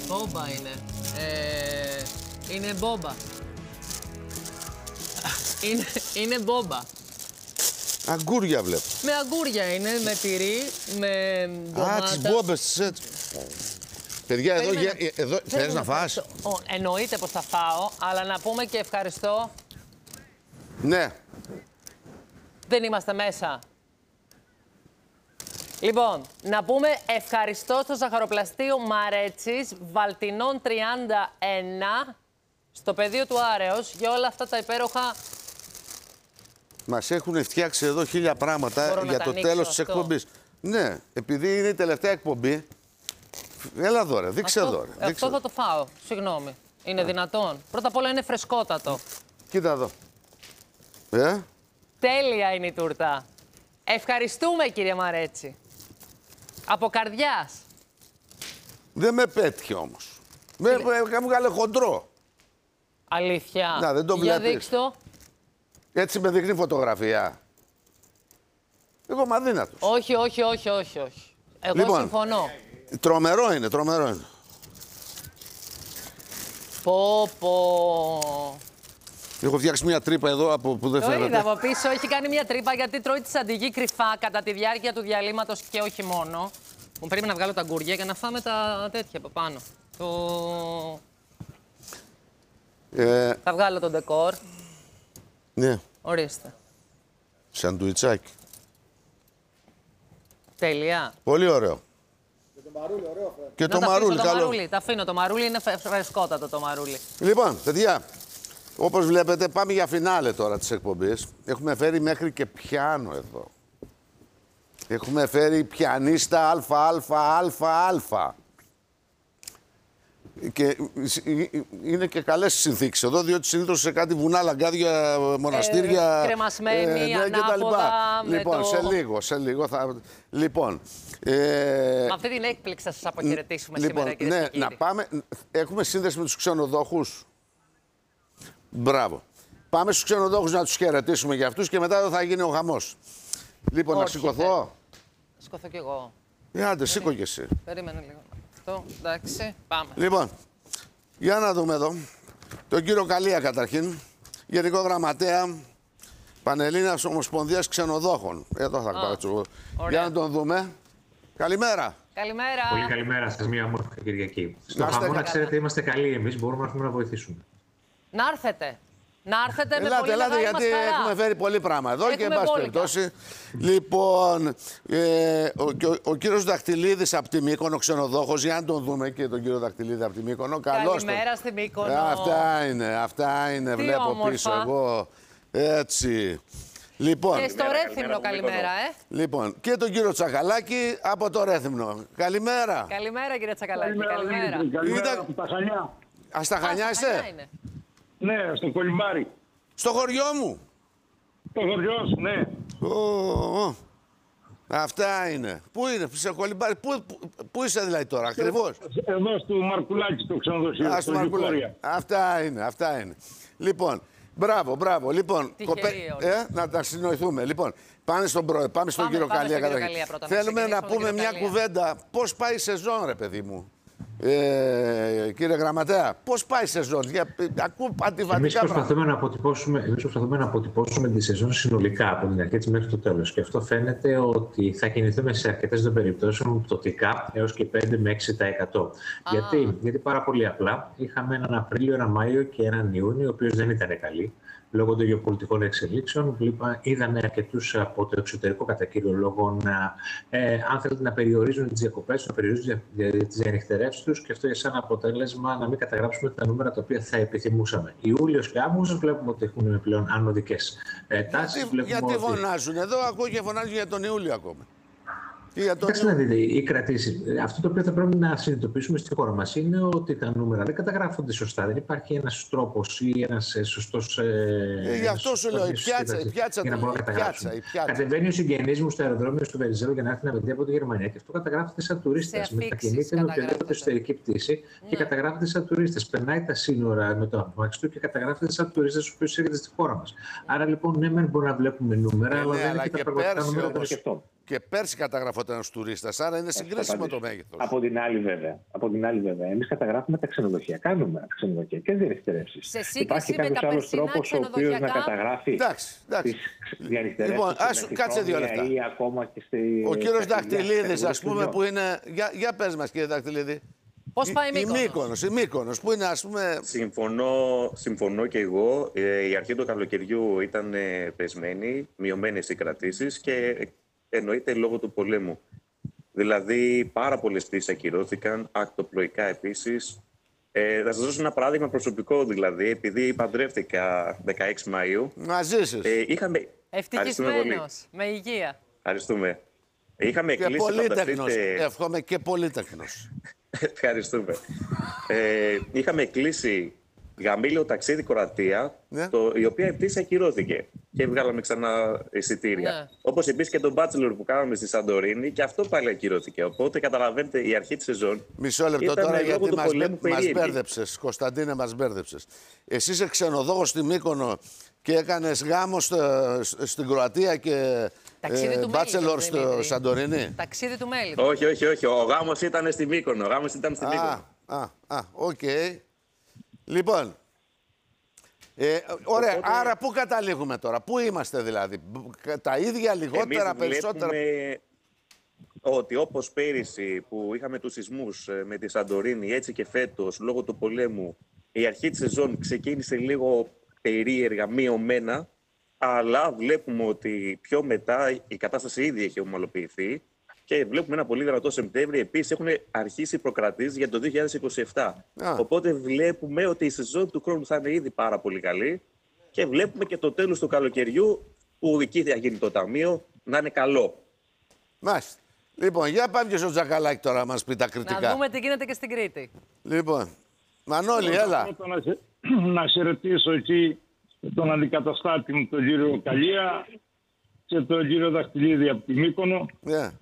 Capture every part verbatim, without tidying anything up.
Μπόμπα είναι. Ε, είναι μπόμπα. είναι, είναι μπόμπα. Αγκούρια βλέπω. Με αγκούρια είναι, με τυρί, με ντομάτα. Α, τις μπόμπες, έτσι. Παιδιά, εδώ, Περίμενε. εδώ θέλεις να φας. Ο, εννοείται πως θα φάω, αλλά να πούμε και ευχαριστώ. Ναι. Δεν είμαστε μέσα. Λοιπόν, να πούμε ευχαριστώ στο ζαχαροπλαστείο Μαρέτσης, Βαλτινών τριάντα ένα, στο πεδίο του Άρεος, για όλα αυτά τα υπέροχα. Μας έχουν φτιάξει εδώ χίλια πράγματα. Μπορώ για το τέλος της εκπομπής. Ναι, επειδή είναι η τελευταία εκπομπή. Έλα εδώ, ρε, δείξε αυτό, εδώ. Ρε, αυτό θα το φάω, συγγνώμη. Είναι yeah. δυνατόν. Πρώτα απ' όλα είναι φρεσκότατο. Κοίτα εδώ. Ε? Τέλεια είναι η τούρτα. Ευχαριστούμε, κύριε Μαρέτσι. Από καρδιάς. Δεν με πέτυχε όμως. Με έβγαλε χοντρό. Αλήθεια. Να, δεν το Για βλέπεις. δείξ' το. Έτσι με δείχνει φωτογραφία. Εγώ είμαι αδύνατος. Όχι, όχι, όχι, όχι, όχι. Εγώ λοιπόν, συμφωνώ. Τρομερό είναι, τρομερό είναι. Πω, πω. Έχω φτιάξει μια τρύπα εδώ από που δεν φαίνεται. Το είδα από πίσω, έχει κάνει μια τρύπα γιατί τρώει τη σαντιγί κρυφά κατά τη διάρκεια του διαλύματος και όχι μόνο. Μου πρέπει να βγάλω τα γκουριά για να φάμε τα τέτοια από πάνω. Το... Ε... Θα βγάλω το ντεκόρ. Ναι. Ορίστε. Σαντουιτσάκι. Τέλεια. Πολύ ωραίο. Και το μαρούλι, ωραίο φρέντο. Και να το μαρούλι, το καλό. Μαρούλι, τα αφήνω. Το μαρούλι είναι φρεσκότατο το μαρούλι. Λοιπόν, παιδιά, όπως βλέπετε πάμε για φινάλε τώρα της εκπομπής. Έχουμε φέρει μέχρι και πιάνο εδώ. Έχουμε φέρει πιανίστα ΑΑΑΑ. Και είναι και καλές συνθήκες εδώ, διότι συνήθως σε κάτι βουνά, λαγκάδια, μοναστήρια. Ε, κρεμασμένοι, ε, ναι, ανάποδα. Λοιπόν, το... σε λίγο, σε λίγο θα. Λοιπόν. Ε... Με αυτή την έκπληξη θα σας αποχαιρετήσουμε λοιπόν, σήμερα, κύριε ναι, Σκακίδη. να πάμε. Έχουμε σύνδεση με τους ξενοδόχους. Μπράβο. Πάμε στους ξενοδόχους να τους χαιρετήσουμε για αυτούς και μετά θα γίνει ο χαμός. Λοιπόν, όχι, να σηκωθώ. Να σηκωθώ κι εγώ. Ε, άντε, σήκω κι εσύ. Περίμενε λίγο. Αυτό, εντάξει, πάμε. Λοιπόν, για να δούμε εδώ. Τον κύριο Καλία καταρχήν, Γενικό Γραμματέα Πανελλήνιας Ομοσπονδίας Ξενοδόχων. Εδώ θα κάτσω. Για να τον δούμε. Καλημέρα. Καλημέρα. Πολύ καλημέρα σας, μια όμορφη Κυριακή. Στο χαμό να ξέρετε, είμαστε καλοί εμείς, μπορούμε να έρθουμε να βοηθήσουμε. Να έρθετε. Να έρθετε με ελάτε, πολύ ελάτε, μεγάλη γιατί μας χαρά. έχουμε φέρει πολύ πράγμα εδώ. Έχουμε και εν πάση περιπτώσει. Λοιπόν, ε, ο, ο, ο κύριος Δαχτυλίδης από τη Μύκονο, ξενοδόχος, για να τον δούμε και τον κύριο Δαχτυλίδη από τη Μύκονο. Καλώς. Καλημέρα στη Μύκονο. Ε, αυτά είναι, αυτά είναι. Τι βλέπω όμορφα. Πίσω εγώ. Έτσι. Λοιπόν, και στο Ρέθυμνο καλημέρα, ε. Λοιπόν, και τον κύριο Τσακαλάκη από το Ρέθυμνο. Καλημέρα. Καλημέρα, κύριε Τσακαλάκη. Καλημέρα. Καλημέρα. Καλημέρα Ήταν... από τα Χανιά. Α, στα Χανιά είσαι? Ναι, στο Κολυμπάρι. Στο χωριό μου. Το χωριό σου, ναι. Oh, oh. Αυτά είναι. Πού είναι, σε Κολυμπάρι, πού, πού, πού είσαι δηλαδή τώρα, ακριβώς? Εδώ στο Μαρκουλάκι, στο ξενοδοχείο. Α, στο Μαρκουλάκι. Αυτά είναι, αυτά είναι. Λοιπόν, μπράβο, μπράβο. Λοιπόν, κοπέ... ε, να τα συνοηθούμε. Λοιπόν, πάμε στον, προ... πάμε στον πάμε, κύριο πάμε Καλία. στον Καλία. Καλία πρώτα, θέλουμε να πούμε μια Καλία. κουβέντα. Πώς πάει η σεζόν, ρε παιδί μου? Ε, κύριε Γραμματέα, πώς πάει η σεζόν? Για, ακούω αντιβατικά εμείς προσπαθούμε, πράγματα. να αποτυπώσουμε, εμείς προσπαθούμε να αποτυπώσουμε τη σεζόν συνολικά από την αρχή της μέχρι το τέλος. Και αυτό φαίνεται ότι θα κινηθούμε σε αρκετές των περιπτώσεων πτωτικά έως και πέντε με έξι τοις εκατό. Γιατί? Γιατί πάρα πολύ απλά είχαμε έναν Απρίλιο, έναν Μάιο και έναν Ιούνιο, ο οποίος δεν ήταν καλή. Λόγω των γεωπολιτικών εξελίξεων, είδαμε αρκετούς από το εξωτερικό κατά κύριο λόγο να, ε, αν θέλετε, να περιορίζουν τις διακοπές, να περιορίζουν τις διανυκτερεύσεις τους και αυτό για σαν αποτέλεσμα να μην καταγράψουμε τα νούμερα τα οποία θα επιθυμούσαμε. Ιούλιος και Αύγουστος βλέπουμε ότι έχουν πλέον ανωδικές ε, τάσεις. Γιατί, γιατί ότι... φωνάζουν εδώ, ακούω και φωνάζουν για τον Ιούλιο ακόμα. Κοιτάξτε να δείτε, οι κρατήσεις. Αυτό το οποίο θα πρέπει να συνειδητοποιήσουμε στη χώρα μας είναι ότι τα νούμερα δεν καταγράφονται σωστά. Δεν υπάρχει ένας τρόπος ή ένας σωστός. Ε, γι' αυτό σου λέω, η πιάτσα, η πιάτσα, για να μπορούμε να καταγράψουμε. Κατεβαίνει ο συγγενής μου στο αεροδρόμιο του Βενιζέλου για να έρθει να με δει από τη Γερμανία και αυτό καταγράφεται σαν τουρίστας. Μετακινείται με οποιαδήποτε εσωτερική πτήση ναι. και καταγράφεται σαν τουρίστας. Περνάει τα σύνορα με το αμάξι του και καταγράφεται σαν τουρίστας ο οποίος έρχεται στη χώρα μας. Άρα λοιπόν, ναι, μεν μπορούμε να βλέπουμε νούμερα, αλλά δεν είναι και τα πραγματικά νούμερα των σκεφτών. Και πέρσι καταγραφόταν ένας τουρίστας, άρα είναι συγκρίσιμο το μέγεθος. Από την άλλη, βέβαια. Από την άλλη, βέβαια. Εμείς καταγράφουμε τα ξενοδοχεία. Κάνουμε ξενοδοχειακές διανυκτερεύσεις. Σε σύγκριση Υπάρχει με κάποιος τα άλλος περσινά τρόπος ο οποίος να καταγράφει Εντάξει, εντάξει. τις διανυκτερεύσεις? Λοιπόν, ας κάτσε δύο λεπτά. Ή ακόμα και στη, ο κύριος Δαχτυλίδης, ας πούμε, πούμε, που είναι. Για, για πες μας, κύριε Δαχτυλίδη. Πώς πάει η Μύκονος? Η Μύκονος, η Μύκονος, που είναι, ας πούμε. Συμφωνώ, συμφωνώ και εγώ. Ε, η αρχή του καλοκαιριού ήταν ε, πεσμένη, μειωμένες οι κρατήσεις και εννοείται λόγω του πολέμου. Δηλαδή, πάρα πολλές πτήσεις ακυρώθηκαν, ακτοπλοϊκά επίσης. Ε, θα σας δώσω ένα παράδειγμα προσωπικό, δηλαδή, επειδή παντρεύτηκα δεκαέξι Μαΐου. Μαζί σας. Ε, είχαμε... Ευτυχισμένος, με υγεία. Ευχαριστούμε. Είχαμε Και κλείσει, πολύτεχνος. φανταστείτε... Εύχομαι και πολύτεχνος. Ευχαριστούμε. ε, είχαμε κλείσει γαμήλιο ταξίδι Κροατία, Ναι. το, η οποία πτήση ακυρώθηκε και βγάλαμε ξανά εισιτήρια. Ναι. Όπως επίσης και τον Bachelor που κάναμε στη Σαντορίνη και αυτό πάλι ακυρώθηκε. Οπότε καταλαβαίνετε η αρχή της σεζόν. Μισό λεπτό ήταν τώρα, λόγω γιατί του μας, πολέμου μας περίεργη. μπέρδεψες. Κωνσταντίνε, μας μπέρδεψες. Εσύ είσαι ξενοδόχος στη Μύκονο και έκανες γάμο στο- στην Κροατία και Ταξίδι του μπάτσελορ Μέλιτος, στο Δημήτρη. Σαντορίνη. Ταξίδι του Μέλιτος. Όχι, όχι, όχι. Ο γάμος ήταν στη Μύκονο. Ο γάμος ήταν στη Μύκονο. Α, α, α, οκ. Λοιπόν, ε, ωραία. Οπότε- Άρα πού καταλήγουμε τώρα, πού είμαστε δηλαδή, τα ίδια, λιγότερα, Εμείς περισσότερα. βλέπουμε ότι όπως πέρυσι που είχαμε τους σεισμούς ε, με τη Σαντορίνη, έτσι και φέτος λόγω του πολέμου η αρχή της σεζόν ξεκίνησε λίγο περίεργα, μειωμένα, αλλά βλέπουμε ότι πιο μετά η κατάσταση ήδη έχει ομαλοποιηθεί και βλέπουμε ένα πολύ δυνατό Σεπτέμβρη. Επίσης έχουν αρχίσει οι προκρατήσεις για το δύο χιλιάδες είκοσι επτά. Α. Οπότε βλέπουμε ότι η σεζόν του χρόνου θα είναι ήδη πάρα πολύ καλή και βλέπουμε και το τέλος του καλοκαιριού που εκεί θα γίνει το ταμείο να είναι καλό. Μάλιστα. Λοιπόν, για πάμε και στο Τζακαλάκι τώρα να μας πει τα κριτικά. Να δούμε τι γίνεται και στην Κρήτη. Λοιπόν, Μανώλη, έλα. Πρώτα να, σε, να χαιρετήσω εκεί τον αντικαταστάτη μου, τον κύριο Καλία και τον κύριο Δαχτυλίδη από τη Μύκονο. Yeah.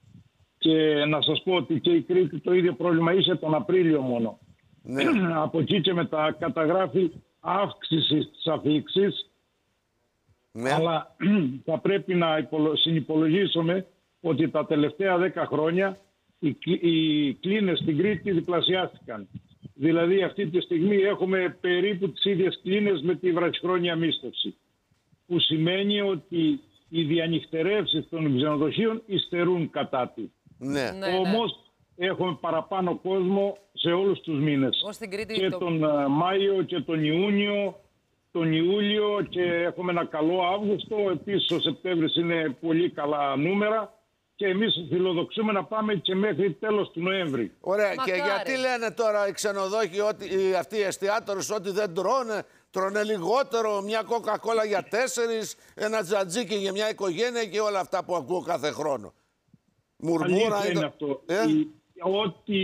Και να σας πω ότι και η Κρήτη το ίδιο πρόβλημα είχε τον Απρίλιο μόνο. Ναι. Από εκεί και μετά καταγράφει αύξηση της αφήξης, Ναι. αλλά θα πρέπει να υπολο- συνυπολογίσουμε ότι τα τελευταία δέκα χρόνια οι, κλι- οι κλίνες στην Κρήτη διπλασιάστηκαν. Δηλαδή αυτή τη στιγμή έχουμε περίπου τις ίδιες κλίνες με τη βραχυχρόνια μίσθωση. Που σημαίνει ότι οι διανυχτερεύσεις των ξενοδοχείων υστερούν κατά τη. Ναι. Ναι, ναι. Όμως έχουμε παραπάνω κόσμο σε όλους τους μήνες. Εγώ στην Κρήτη Και το- τον ε, Μάιο και τον Ιούνιο, τον Ιούλιο και έχουμε ένα καλό Αύγουστο. Επίσης ο Σεπτέμβρης είναι πολύ καλά νούμερα και εμείς φιλοδοξούμε να πάμε και μέχρι τέλος του Νοέμβρη. Ωραία. Μακάρι. Και γιατί λένε τώρα οι ξενοδόχοι, ότι, οι, αυτοί οι εστιατόρες, ότι δεν τρώνε, τρώνε λιγότερο, μια κοκακόλα για τέσσερις, ένα τζατζίκι για μια οικογένεια και όλα αυτά που ακούω κάθε χρόνο. Μουρμούρα Αλήθεια είναι το- αυτό. Ε? Η- Ό,τι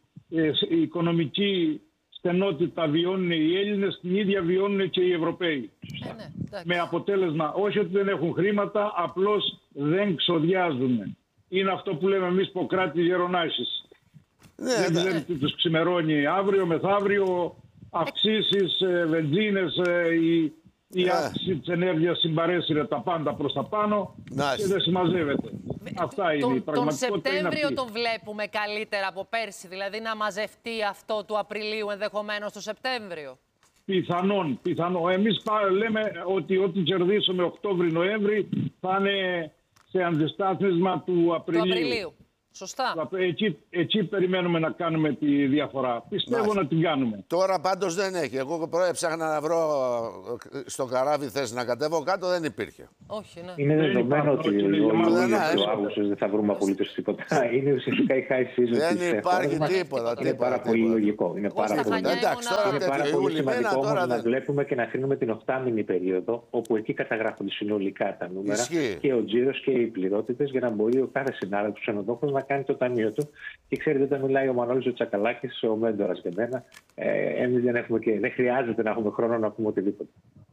ε, η οικονομική στενότητα βιώνουν οι Έλληνες, την ίδια βιώνουν και οι Ευρωπαίοι. Ε, ναι, εντάξει. Με αποτέλεσμα, όχι ότι δεν έχουν χρήματα, απλώς δεν ξοδιάζουν. Είναι αυτό που λέμε εμείς Ποκράτη Γερονάσης. Ναι, δεν ναι. ξέρουν τι τους ξημερώνει αύριο, μεθαύριο, αυξήσεις, ε, βενζίνες, ε, η, η Ναι. αύξηση της ενέργειας συμπαρέσυρε τα πάντα προς τα πάνω Να, και δεν συμμαζεύεται. Αυτά είναι. Η Τον, τον πραγματικότητα είναι Σεπτέμβριο αυτή. τον βλέπουμε καλύτερα από πέρσι, δηλαδή να μαζευτεί αυτό του Απριλίου ενδεχομένως το Σεπτέμβριο. Πιθανόν, πιθανόν. Εμείς πά- λέμε ότι ό,τι κερδίσουμε Οκτώβρη-Νοέμβρη θα είναι σε αντιστάθμισμα του Του Απριλίου. Απριλίου. Σωστά. Εκεί, εκεί περιμένουμε να κάνουμε τη διαφορά. Πιστεύω Μάλιστα. να την κάνουμε. Τώρα πάντως δεν έχει. Εγώ έψαχνα να βρω ε, στο καράβι θέση να κατέβω κάτω, δεν υπήρχε. Όχι, ναι. Είναι Δεν δεδομένο υπάρχουν, ότι όχι, είναι ο γεμάτο. Ναι, Ιούλιος ναι, και ο ναι. Αύγουστος δεν θα βρούμε απολύτως τίποτα. Είναι ουσιαστικά η high season της Δεν χώρας υπάρχει μας. τίποτα. Είναι τίποτα, πάρα πολύ τίποτα. λογικό. Είναι Εγώ πάρα στα πολύ Χανιά λογικό. Εντάξει, ήμουνα- τώρα Είναι πάρα τέτοιο πολύ Ιούλη, σημαντικό μήνα, όμως τώρα να δεν. βλέπουμε και να αφήνουμε την οχτάμηνη περίοδο, όπου εκεί καταγράφονται συνολικά τα νούμερα Ισχύει. και ο τζίρος και οι πληρότητες, για να μπορεί ο κάθε συνάδελφος ξενοδόχος να κάνει το ταμείο του. Και ξέρετε, όταν μιλάει ο Μανώλης ο Τσακαλάκης, ο μέντορας για μένα, ε, εμείς δεν, έχουμε και, δεν χρειάζεται να έχουμε χρόνο να πούμε οτιδήποτε.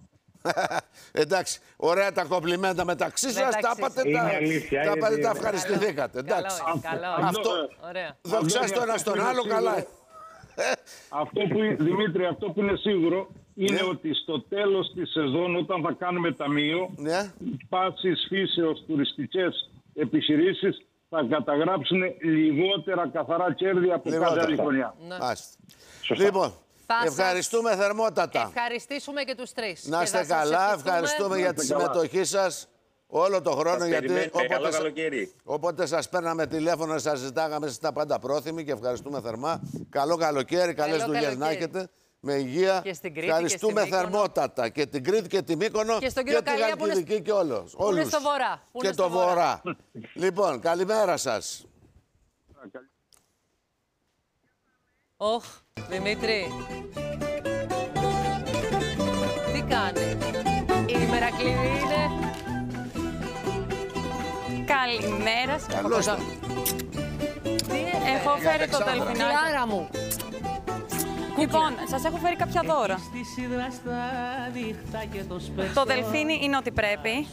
Εντάξει, ωραία τα κομπλιμέντα μεταξύ σας, Μεταξύ τα σας. πάτε, Είναι τα, αλήθεια, τα, είναι πάτε, τα αλήθεια. ευχαριστηθήκατε. Εντάξει. Καλό, είναι, καλό. είναι. Αυτό, Ωραία. δοξάστε το ένα στον άλλο, καλά. Αυτό που, είναι- Δημήτρη, αυτό που είναι σίγουρο είναι Ναι. ότι στο τέλος της σεζόν, όταν θα κάνουμε ταμείο, Ναι, πάσης φύσεως τουριστικές επιχειρήσεις θα καταγράψουν λιγότερα καθαρά κέρδη από κάθε άλλη χρονιά. Ναι. Λοιπόν, ευχαριστούμε θερμότατα. Ευχαριστήσουμε και τους τρεις. Να είστε καλά, ευχαριστούμε για τη συμμετοχή σας όλο το χρόνο. Σας γιατί όποτε, καλό καλοκαίρι. όποτε σας παίρναμε τηλέφωνο, σας ζητάγαμε, είστε πάντα πρόθυμοι και ευχαριστούμε θερμά. Καλό καλοκαίρι, καλές δουλειές να έχετε. Με υγεία. Και στην Κρήτη, ευχαριστούμε και στη θερμότατα και την Κρήτη και τη Μύκονο και, και τη Χαλκιδική και όλους. Που είναι στο βορρά. Που και είναι το στο βορρά. Λοιπόν, καλημέρα σας. Ωχ, Δημήτρη. Τι κάνει. Η ημερακλήδη είναι. Καλημέρα σας. Καλώς το. Έχω φέρει το δελφινάκι. Κλάρα μου. Λοιπόν, σας έχω φέρει κάποια δώρα. Το δελφίνι είναι ό,τι πρέπει.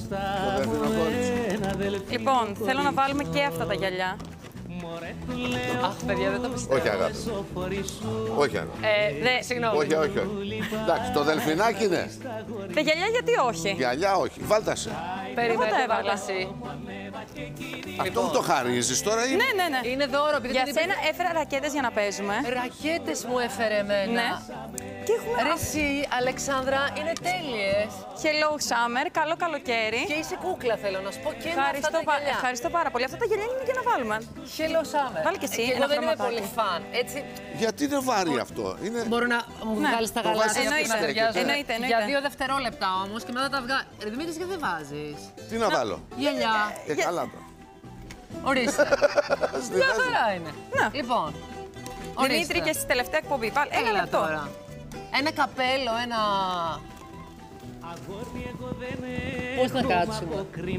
Λοιπόν, θέλω να βάλουμε και αυτά τα γυαλιά. Αχ, παιδιά, δεν το πιστεύω. Όχι, αγάπη. Όχι, αγάπη. Ε, δε, συγγνώμη. Όχι, όχι, όχι. Εντάξει, το δελφινάκι είναι. Τα γυαλιά γιατί όχι. Γυαλιά, όχι. Βάλτα σε. Περιμένετε, Εγώ τα έβαλα. εσύ. Αυτό μου το χαρίζεις τώρα ή. Ναι, ναι, ναι. Είναι δώρο, επειδή Για δεν σένα έφερα ρακέτες για να παίζουμε. Ρακέτες μου έφερε εμένα. Ναι. Και έχουμε... Ρε εσύ, Αλεξάνδρα, είναι τέλειες. Hello Summer, καλό καλοκαίρι. Και είσαι κούκλα, θέλω να σου πω. Και με Ευχαριστώ, αυτά τα πα- γυαλιά. ευχαριστώ πάρα πολύ. Αυτά τα γυαλιά είναι για να βάλουμε. Hello Summer. Βάλε και εσύ Και ένα εγώ δεν είμαι χρωματάκι. πολύ φαν. Έτσι, Γιατί είναι βάρη αυτό. Είναι... μπορώ να μου Ναι. βγάλεις τα Το βάζεις γαλάζια που εννοείται. να ταιριάζουν. Εννοείται, εννοείται. Για δύο δευτερόλεπτα όμως και μετά τα βγάλω. Ρε Δημήτρη, γιατί δεν βάζεις. Τι να βάλω. Γυαλιά. Και καλά το. Ορίστε. Στη Μια βάζω. χαρά είναι. Να. Λοιπόν. Ορίστε. Δημήτρη και στη τελευταία εκπομπή. Βάλε ένα Έλα λεπτό. τώρα. Ένα καπέλο, ένα... Πώς να κάτσουμε.